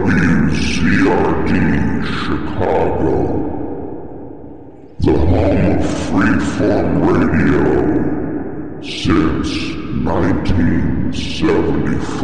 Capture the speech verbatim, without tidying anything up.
W C R D Chicago, the home of freeform radio since nineteen seventy-four.